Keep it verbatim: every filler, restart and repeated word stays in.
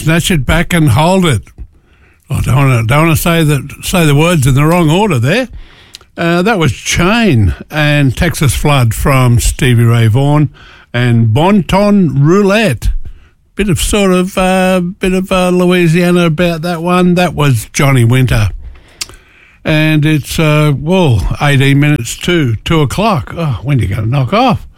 Snatch It Back and Hold It. I don't want to, don't want to say, that, say the words in the wrong order there. Uh, that was Chain and Texas Flood from Stevie Ray Vaughan and Bon Ton Roulette. Bit of sort of, uh, bit of uh, Louisiana about that one. That was Johnny Winter. And it's, uh, well, eighteen minutes to two o'clock. Oh, when are you going to knock off?